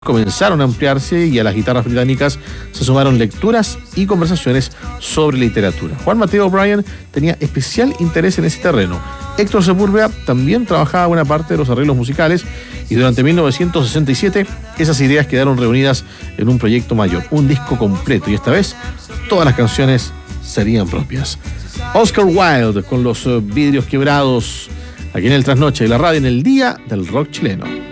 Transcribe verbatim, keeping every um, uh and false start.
comenzaron a ampliarse y a las guitarras británicas se sumaron lecturas y conversaciones sobre literatura. Juan Mateo O'Brien tenía especial interés en ese terreno. Héctor Sepúlveda también trabajaba buena parte de los arreglos musicales y durante mil novecientos sesenta y siete esas ideas quedaron reunidas en un proyecto mayor, un disco completo, y esta vez todas las canciones serían propias. Oscar Wilde con los vidrios quebrados, aquí en el Trasnoche de la radio en el Día del Rock Chileno.